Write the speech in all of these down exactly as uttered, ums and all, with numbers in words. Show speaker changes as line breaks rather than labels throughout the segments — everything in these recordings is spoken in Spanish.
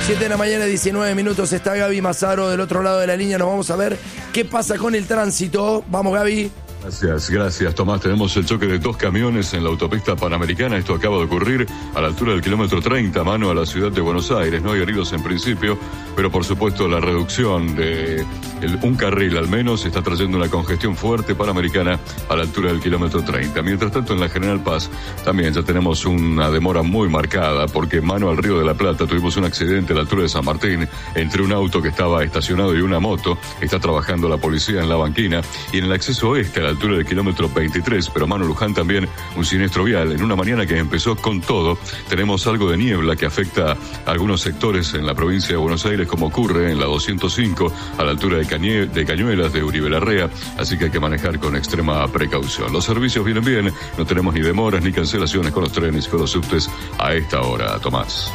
siete de la mañana, diecinueve minutos, está Gaby Mazaro del otro lado de la línea. Nos vamos a ver qué pasa con el tránsito. Vamos, Gaby.
Gracias, gracias, Tomás. Tenemos el choque de dos camiones en la autopista Panamericana. Esto acaba de ocurrir a la altura del kilómetro treinta, mano a la ciudad de Buenos Aires. No hay heridos en principio, pero por supuesto la reducción de el, un carril al menos está trayendo una congestión fuerte Panamericana a la altura del kilómetro treinta. Mientras tanto, en la General Paz también ya tenemos una demora muy marcada, porque mano al Río de la Plata tuvimos un accidente a la altura de San Martín entre un auto que estaba estacionado y una moto. Está trabajando la policía en la banquina, y en el acceso oeste a la altura del kilómetro veintitrés, pero mano Luján también un siniestro vial. En una mañana que empezó con todo, tenemos algo de niebla que afecta a algunos sectores en la provincia de Buenos Aires, como ocurre en la doscientos cinco a la altura de, Cañe, de Cañuelas, de Uribe Larrea, así que hay que manejar con extrema precaución. Los servicios vienen bien, no tenemos ni demoras ni cancelaciones con los trenes y con los subtes a esta hora, Tomás.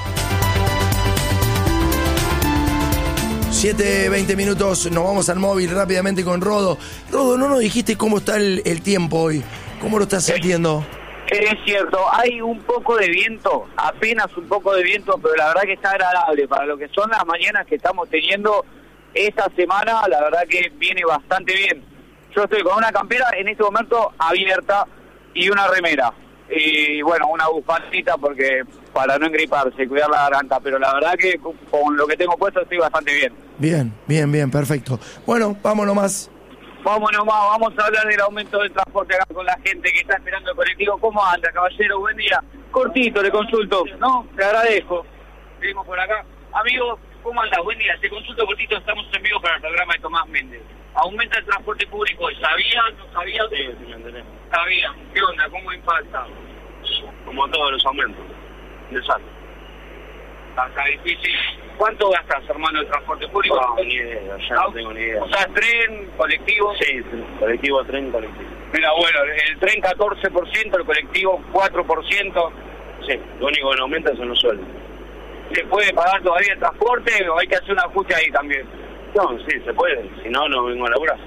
siete, veinte minutos, nos vamos al móvil rápidamente con Rodo. Rodo, no nos dijiste cómo está el, el tiempo hoy. ¿Cómo lo estás sintiendo?
Es cierto, hay un poco de viento, apenas un poco de viento, pero la verdad que está agradable para lo que son las mañanas que estamos teniendo esta semana. La verdad que viene bastante bien. Yo estoy con una campera en este momento abierta y una remera. Y bueno, una bufandita porque para no engriparse, cuidar la garganta, pero la verdad que con lo que tengo puesto estoy bastante bien.
Bien, bien, bien, perfecto. Bueno, vámonos más.
Vámonos más, vamos a hablar del aumento del transporte acá con la gente que está esperando el colectivo. ¿Cómo anda, caballero? Buen día. Cortito, le consulto. No, te agradezco. Seguimos por acá. Amigo, ¿cómo anda? Buen día. Te consulto cortito, estamos en vivo para el programa de Tomás Méndez. ¿Aumenta el transporte público? ¿Sabía? ¿No sabía?
Sí, sí, me enteré.
Sabía. ¿Qué onda? ¿Cómo impacta?
Como todos los aumentos. Exacto.
Está difícil. ¿Cuánto gastas, hermano, el transporte público?
No, ni idea, ya no, no tengo ni idea.
O sea, tren, colectivo.
Sí, colectivo, tren, colectivo.
Mira, bueno, el tren catorce por ciento, el colectivo cuatro por ciento.
Sí, lo único que no aumenta son los sueldos.
¿Se puede pagar todavía el transporte o hay que hacer un ajuste ahí también?
No, sí, se puede. Si no, no vengo a laburar.